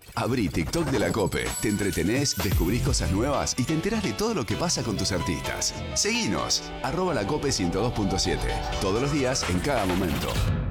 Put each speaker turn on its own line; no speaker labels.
Abrí TikTok de la COPE, te entretenés, descubrís cosas nuevas y te enterás de todo lo que pasa con tus artistas. Seguinos, @lacope102.7, todos los días, en cada momento.